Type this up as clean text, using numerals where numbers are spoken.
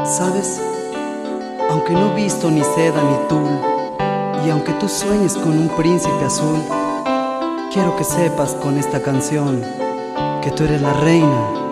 ¿Sabes? Aunque no he visto ni seda ni tul, y aunque tú sueñes con un príncipe azul, quiero que sepas con esta canción que tú eres la reina